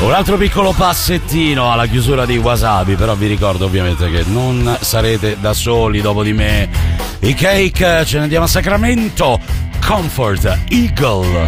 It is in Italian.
Un altro piccolo passettino alla chiusura di Wasabi, però vi ricordo ovviamente che non sarete da soli dopo di me. I Cake, ce ne andiamo a Sacramento. Comfort Eagle.